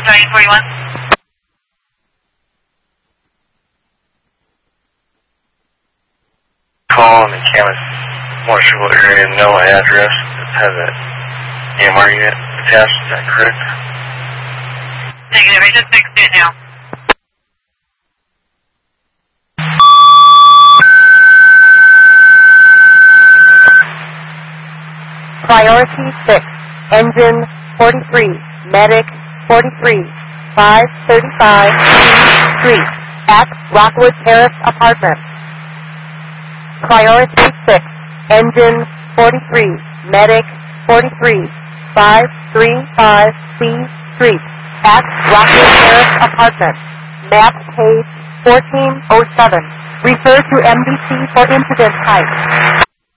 Battalion 41. Call in the Camas Marshall area, no address. It has a EMR unit attached, is that correct? Negative, I just fixed it now. Priority 6, engine 43, medic 43, 535 Street, at Rockwood Terrace Apartments. Priority 6, engine 43, medic 43, 535 C Street, at Rockwood Terrace Apartments. Map page 1407. Refer to MDC for incident type.